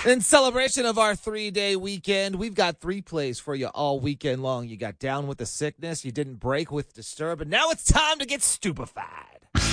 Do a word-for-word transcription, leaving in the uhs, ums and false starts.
In celebration of our three-day weekend, we've got three plays for you all weekend long. You got down with the sickness, you didn't break with disturb, and now it's time to get stupefied.